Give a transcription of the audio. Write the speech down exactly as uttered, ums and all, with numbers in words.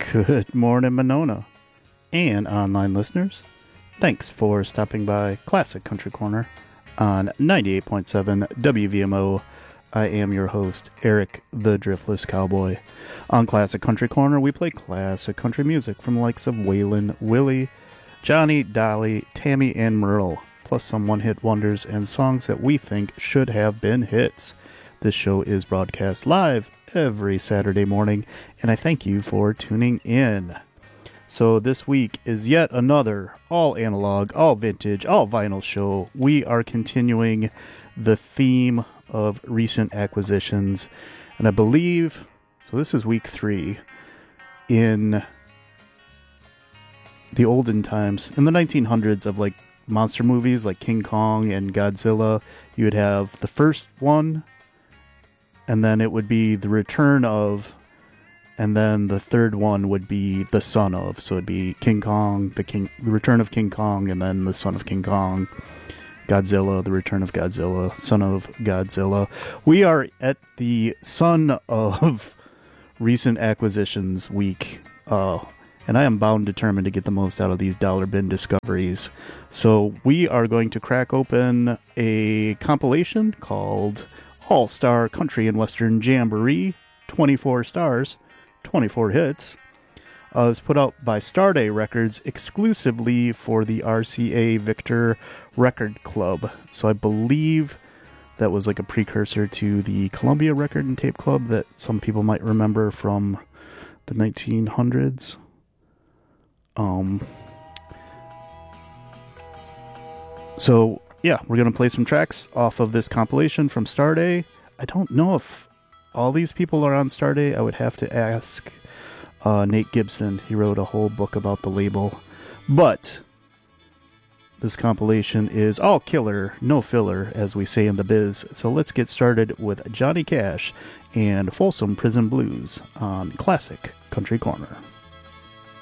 Good morning, Monona, and online listeners. Thanks for stopping by Classic Country Corner on ninety-eight point seven W V M O. I am your host, Eric the Driftless Cowboy. On Classic Country Corner, we play classic country music from the likes of Waylon, Willie, Johnny, Dolly, Tammy, and Merle, plus some one-hit wonders and songs that we think should have been hits. This show is broadcast live every Saturday morning, and I thank you for tuning in. So this week is yet another all analog, all vintage, all vinyl show. We are continuing the theme of recent acquisitions, and I believe, so this is week three, in the olden times, in the nineteen hundreds of like monster movies like King Kong and Godzilla, you would have the first one, and then it would be the return of, and then the third one would be the son of. So it'd be King Kong, the King, the return of King Kong, and then the son of King Kong. Godzilla, the return of Godzilla, son of Godzilla. We are at the son of recent acquisitions week, uh, and I am bound determined to get the most out of these dollar bin discoveries. So we are going to crack open a compilation called All-Star Country and Western Jamboree, twenty-four stars, twenty-four hits. Uh, it's put out by Starday Records exclusively for the R C A Victor Record Club. So I believe that was like a precursor to the Columbia Record and Tape Club that some people might remember from the nineteen hundreds. Um. So yeah, we're going to play some tracks off of this compilation from Starday. I don't know if all these people are on Starday. I would have to ask uh, Nate Gibson. He wrote a whole book about the label. But this compilation is all killer, no filler, as we say in the biz. So let's get started with Johnny Cash and Folsom Prison Blues on Classic Country Corner.